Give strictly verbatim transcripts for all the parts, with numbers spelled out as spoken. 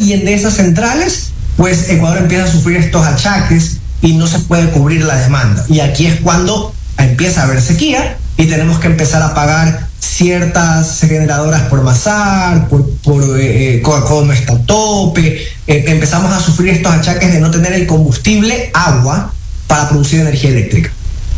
alguien de esas centrales, pues Ecuador empieza a sufrir estos achaques y no se puede cubrir la demanda. Y aquí es cuando empieza a haber sequía y tenemos que empezar a pagar ciertas generadoras por Masar, por, por eh, Coca-Cola no está a tope, eh, empezamos a sufrir estos achaques de no tener el combustible, agua, para producir energía eléctrica.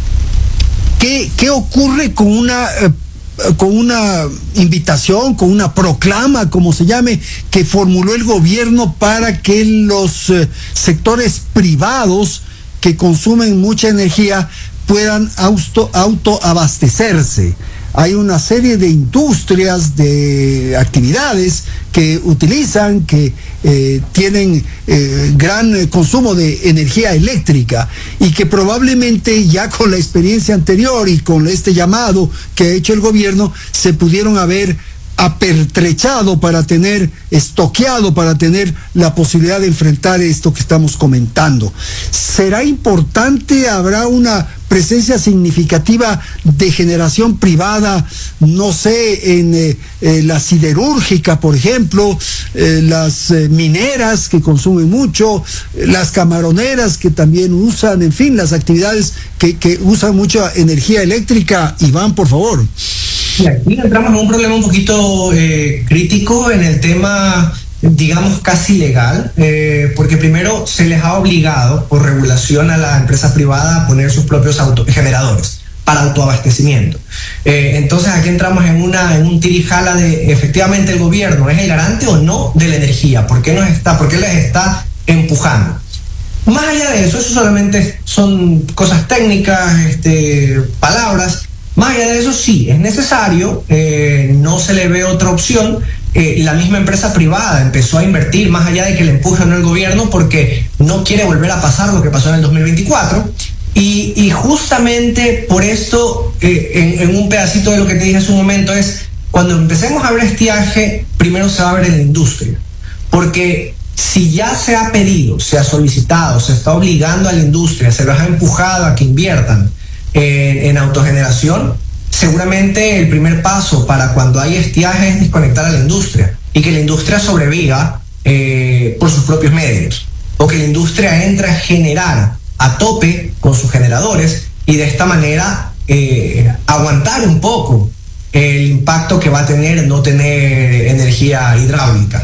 ¿Qué, qué ocurre con una... Eh... con una invitación, con una proclama, como se llame, que formuló el gobierno para que los eh, sectores privados que consumen mucha energía puedan auto, autoabastecerse? Hay una serie de industrias, de actividades que utilizan, que eh, tienen eh, gran eh, consumo de energía eléctrica y que probablemente ya con la experiencia anterior y con este llamado que ha hecho el gobierno se pudieron haber apertrechado para tener, estoqueado para tener la posibilidad de enfrentar esto que estamos comentando. ¿Será importante? ¿Habrá una presencia significativa de generación privada, no sé, en eh, eh, la siderúrgica, por ejemplo, eh, las eh, mineras que consumen mucho, eh, las camaroneras que también usan, en fin, las actividades que, que usan mucha energía eléctrica? Iván, por favor. Y aquí entramos en un problema un poquito eh, crítico en el tema, digamos, casi legal, eh, porque primero se les ha obligado por regulación a la empresa privada a poner sus propios autogeneradores para autoabastecimiento. Eh, entonces aquí entramos en, una, en un tirijala de efectivamente el gobierno es el garante o no de la energía, ¿por qué, nos está, por qué les está empujando? Más allá de eso, eso solamente son cosas técnicas, este, palabras. Más allá de eso, sí, es necesario, eh, no se le ve otra opción. Eh, la misma empresa privada empezó a invertir más allá de que le empuje o no el gobierno porque no quiere volver a pasar lo que pasó en el dos mil veinticuatro y, y justamente por esto, eh, en, en un pedacito de lo que te dije hace un momento es, cuando empecemos a ver estiaje, primero se va a ver en la industria, porque si ya se ha pedido, se ha solicitado, se está obligando a la industria, se los ha empujado a que inviertan En, en autogeneración, seguramente el primer paso para cuando hay estiaje es desconectar a la industria y que la industria sobreviva eh, por sus propios medios, o que la industria entre a generar a tope con sus generadores y de esta manera eh, aguantar un poco el impacto que va a tener no tener energía hidráulica.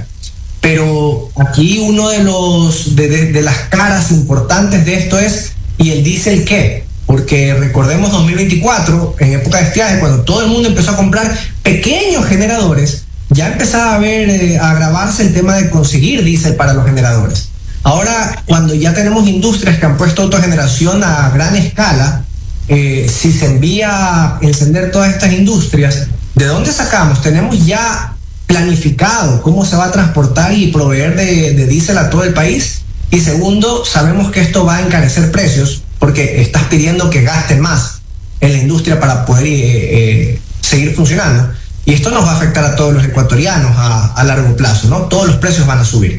Pero aquí uno de los de, de, de las caras importantes de esto es, ¿y el diésel qué? Porque recordemos dos mil veinticuatro, en época de estiaje, cuando todo el mundo empezó a comprar pequeños generadores, ya empezaba a ver, eh, a agravarse el tema de conseguir diésel para los generadores. Ahora, cuando ya tenemos industrias que han puesto autogeneración a gran escala, eh, si se envía a encender todas estas industrias, ¿de dónde sacamos? Tenemos ya planificado cómo se va a transportar y proveer de, de diésel a todo el país. Y segundo, sabemos que esto va a encarecer precios, porque estás pidiendo que gasten más en la industria para poder eh, eh, seguir funcionando. Y esto nos va a afectar a todos los ecuatorianos a, a largo plazo, ¿no? Todos los precios van a subir.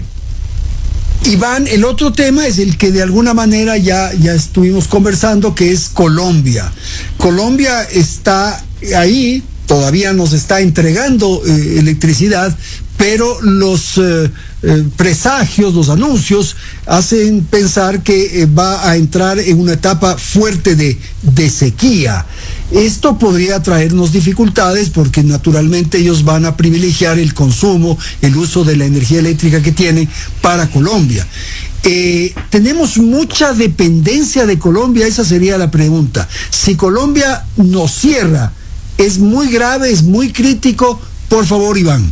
Iván, el otro tema es el que de alguna manera ya, ya estuvimos conversando, que es Colombia. Colombia está ahí, todavía nos está entregando eh, electricidad, pero los eh, eh, presagios, los anuncios hacen pensar que eh, va a entrar en una etapa fuerte de, de sequía. Esto podría traernos dificultades porque naturalmente ellos van a privilegiar el consumo, el uso de la energía eléctrica que tienen para Colombia. Eh, tenemos mucha dependencia de Colombia, esa sería la pregunta. Si Colombia nos cierra, ¿es muy grave, es muy crítico? Por favor, Iván.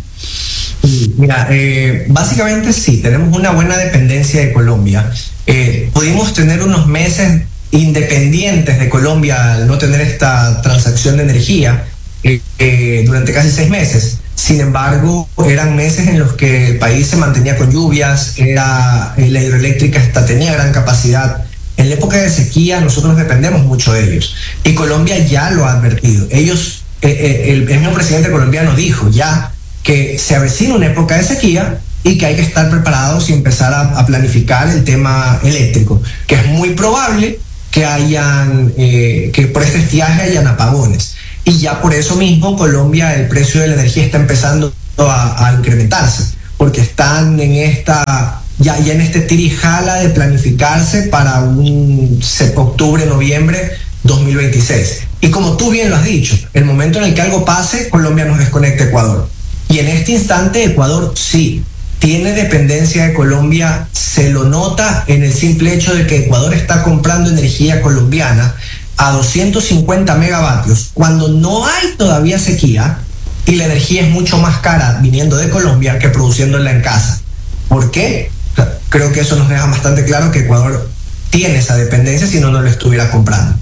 Mira, eh, básicamente sí, tenemos una buena dependencia de Colombia. Eh, pudimos tener unos meses independientes de Colombia al no tener esta transacción de energía eh, eh, durante casi seis meses. Sin embargo, eran meses en los que el país se mantenía con lluvias, era, eh, la hidroeléctrica esta, tenía gran capacidad. En la época de sequía nosotros dependemos mucho de ellos y Colombia ya lo ha advertido. Ellos, eh, eh, el, el mismo presidente colombiano dijo ya que se avecina una época de sequía y que hay que estar preparados y empezar a, a planificar el tema eléctrico, que es muy probable que hayan, eh, que por este estiaje hayan apagones. Y ya por eso mismo Colombia, el precio de la energía está empezando a, a incrementarse, porque están en esta, ya, ya en este tirijala de planificarse para un octubre, noviembre dos mil veintiséis. Y como tú bien lo has dicho, el momento en el que algo pase, Colombia nos desconecta a Ecuador. Y en este instante Ecuador sí tiene dependencia de Colombia, se lo nota en el simple hecho de que Ecuador está comprando energía colombiana a doscientos cincuenta megavatios cuando no hay todavía sequía y la energía es mucho más cara viniendo de Colombia que produciéndola en casa. ¿Por qué? Creo que eso nos deja bastante claro que Ecuador tiene esa dependencia, si no, no lo estuviera comprando.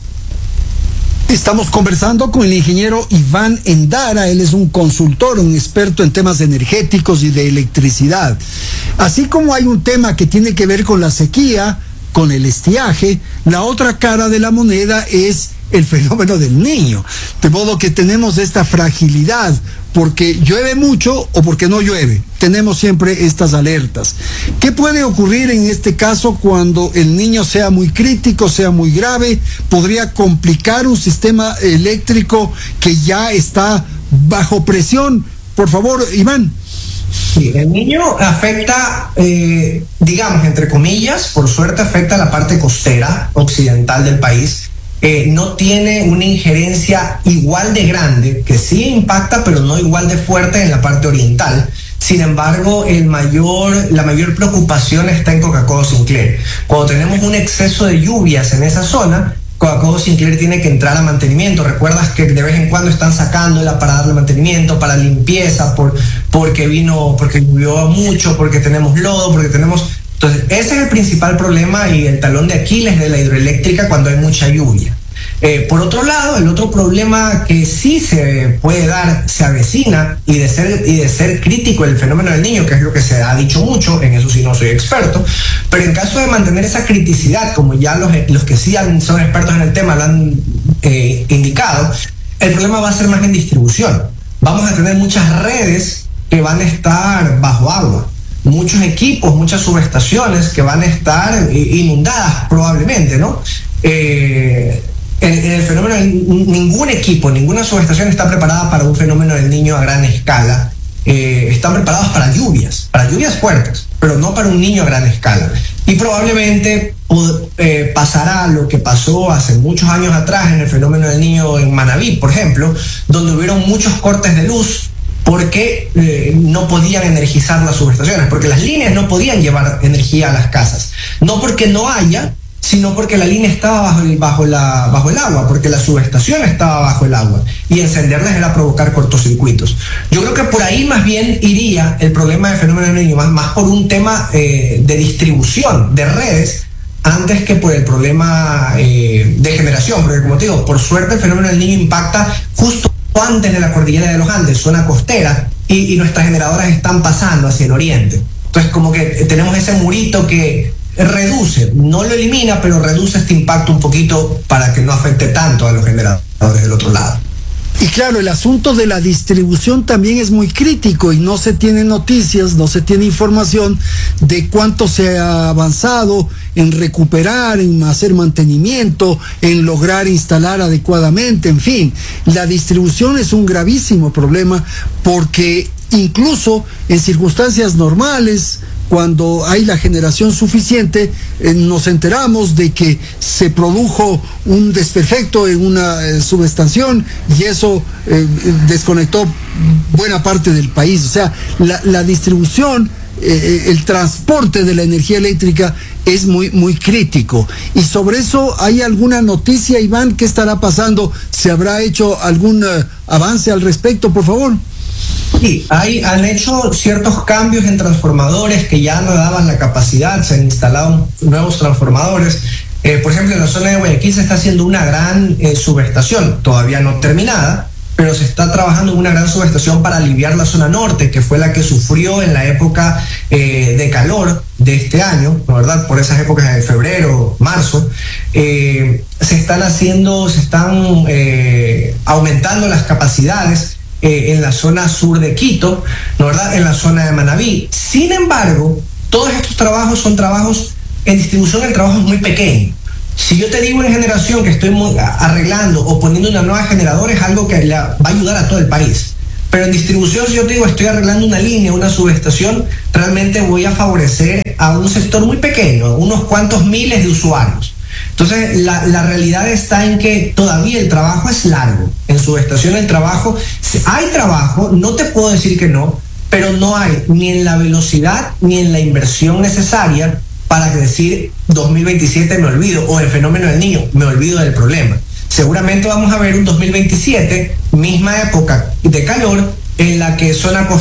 Estamos conversando con el ingeniero Iván Endara. Él es un consultor, un experto en temas energéticos y de electricidad. Así como hay un tema que tiene que ver con la sequía, con el estiaje, la otra cara de la moneda es el fenómeno del Niño. De modo que tenemos esta fragilidad, porque llueve mucho o porque no llueve. Tenemos siempre estas alertas. ¿Qué puede ocurrir en este caso cuando el Niño sea muy crítico, sea muy grave? Podría complicar un sistema eléctrico que ya está bajo presión. Por favor, Iván. Sí, el Niño afecta, eh, digamos, entre comillas, por suerte afecta a la parte costera occidental del país. Eh, no tiene una injerencia igual de grande, que sí impacta, pero no igual de fuerte en la parte oriental. Sin embargo, el mayor, la mayor preocupación está en Coca-Cola Sinclair. Cuando tenemos un exceso de lluvias en esa zona, Coca-Cola Sinclair tiene que entrar a mantenimiento. Recuerdas que de vez en cuando están sacándola para darle mantenimiento, para limpieza, por, porque vino, porque llovió mucho, porque tenemos lodo, porque tenemos... Entonces, ese es el principal problema y el talón de Aquiles de la hidroeléctrica cuando hay mucha lluvia. Eh, por otro lado, el otro problema que sí se puede dar, se avecina, y de ser, y de ser crítico el fenómeno del Niño, que es lo que se ha dicho mucho, en eso sí no soy experto, pero en caso de mantener esa criticidad, como ya los, los que sí han, son expertos en el tema lo han eh, indicado, el problema va a ser más en distribución. Vamos a tener muchas redes que van a estar bajo agua, muchos equipos, muchas subestaciones que van a estar inundadas probablemente, ¿no? Eh, en, en el fenómeno, ningún equipo, ninguna subestación está preparada para un fenómeno del Niño a gran escala. Eh, están preparados para lluvias, para lluvias fuertes, pero no para un Niño a gran escala. Y probablemente eh, pasará lo que pasó hace muchos años atrás en el fenómeno del Niño en Manabí, por ejemplo, donde hubieron muchos cortes de luz porque eh, no podían energizar las subestaciones, porque las líneas no podían llevar energía a las casas. No porque no haya, sino porque la línea estaba bajo el, bajo la, bajo el agua, porque la subestación estaba bajo el agua, y encenderlas era provocar cortocircuitos. Yo creo que por ahí más bien iría el problema del fenómeno del Niño, más, más por un tema eh, de distribución de redes, antes que por el problema eh, de generación, porque como te digo, por suerte el fenómeno del Niño impacta justo antes de la cordillera de los Andes, zona costera, y, y nuestras generadoras están pasando hacia el oriente. Entonces como que tenemos ese murito que reduce, no lo elimina, pero reduce este impacto un poquito para que no afecte tanto a los generadores del otro lado. Y claro, el asunto de la distribución también es muy crítico y no se tiene noticias, no se tiene información de cuánto se ha avanzado en recuperar, en hacer mantenimiento, en lograr instalar adecuadamente, en fin. La distribución es un gravísimo problema porque incluso en circunstancias normales, cuando hay la generación suficiente, eh, nos enteramos de que se produjo un desperfecto en una eh, subestación y eso eh, desconectó buena parte del país. O sea, la, la distribución, eh, el transporte de la energía eléctrica es muy, muy crítico. Y sobre eso, ¿hay alguna noticia, Iván? ¿Qué estará pasando? ¿Se habrá hecho algún uh, avance al respecto, por favor? Sí, hay, han hecho ciertos cambios en transformadores que ya no daban la capacidad, se han instalado nuevos transformadores. Eh, por ejemplo, en la zona de Guayaquil se está haciendo una gran eh, subestación, todavía no terminada, pero se está trabajando en una gran subestación para aliviar la zona norte, que fue la que sufrió en la época eh, de calor de este año, ¿no, verdad? Por esas épocas de febrero, marzo, eh, se están haciendo, se están eh, aumentando las capacidades Eh, en la zona sur de Quito, ¿no, verdad? En la zona de Manabí. Sin embargo, todos estos trabajos son trabajos, en distribución el trabajo es muy pequeño. Si yo te digo en generación que estoy muy, arreglando o poniendo una nueva generadora, es algo que le va a ayudar a todo el país. Pero en distribución, si yo te digo, estoy arreglando una línea, una subestación, realmente voy a favorecer a un sector muy pequeño, unos cuantos miles de usuarios. Entonces, la, la realidad está en que todavía el trabajo es largo. En subestación el trabajo, hay trabajo, no te puedo decir que no, pero no hay ni en la velocidad ni en la inversión necesaria para decir dos mil veintisiete me olvido, o el fenómeno del niño, me olvido del problema. Seguramente vamos a ver un dos mil veintisiete, misma época de calor, en la que zona